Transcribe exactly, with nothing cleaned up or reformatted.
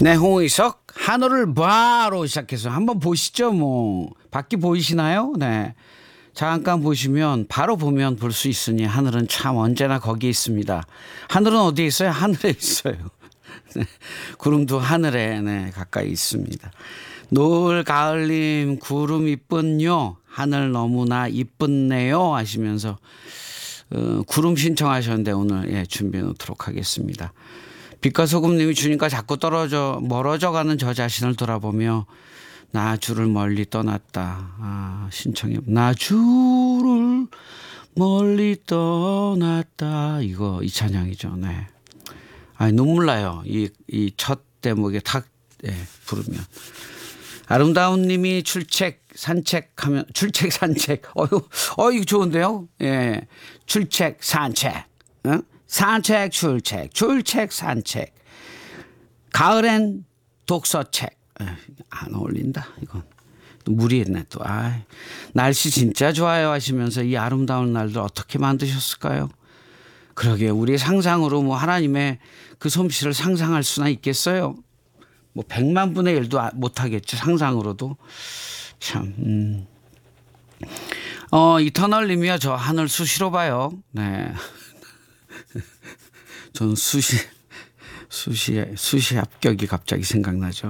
네, 홍의석 하늘을 봐로 시작해서 한번 보시죠. 뭐 밖이 보이시나요? 네, 잠깐 보시면 바로 보면 볼 수 있으니 하늘은 참 언제나 거기에 있습니다. 하늘은 어디에 있어요? 하늘에 있어요. 네, 구름도 하늘에 네, 가까이 있습니다. 노을 가을님 구름 이쁜요. 하늘 너무나 이쁘네요 하시면서 어, 구름 신청하셨는데 오늘 예, 준비해 놓도록 하겠습니다. 빛과 소금님이 주니까 자꾸 떨어져 멀어져 가는 저 자신을 돌아보며 나 주를 멀리 떠났다. 아, 신청해. 나 주를 멀리 떠났다. 이거 이 찬양이죠. 네. 아, 눈물 나요. 이 이 첫 대목에 탁 예, 부르면. 아름다운 님이 출첵 산책하면 출첵 산책. 어유 어 이거 좋은데요. 예. 출첵 산책. 응? 산책 출첵 출첵 산책. 가을엔 독서책. 안 어울린다 이건. 또 무리했네 또. 아, 날씨 진짜 좋아요 하시면서 이 아름다운 날들 어떻게 만드셨을까요? 그러게 우리의 상상으로 뭐 하나님의 그 솜씨를 상상할 수나 있겠어요? 뭐 백만 분의 일도 못하겠죠. 상상으로도. 참. 음. 어, 이터널님이요. 저 하늘 수시로 봐요. 네. 전 수시, 수시, 수시 합격이 갑자기 생각나죠.